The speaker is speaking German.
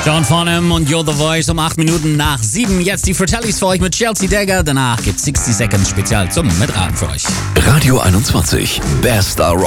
John Farnham und You're the Voice um 8 Minuten nach 7. Jetzt die Fratellis für euch mit Chelsea Dagger. Danach gibt's 60 Seconds Spezial zum Mitraten für euch. Radio 21. Bester Rock.